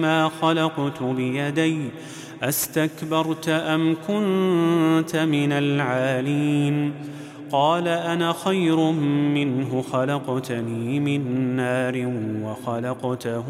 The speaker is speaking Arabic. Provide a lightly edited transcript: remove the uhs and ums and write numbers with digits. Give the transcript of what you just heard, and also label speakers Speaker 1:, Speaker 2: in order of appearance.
Speaker 1: ما خلقت بيدي أستكبرت أم كنت من العالين قال أنا خير منه خلقتني من نار وخلقته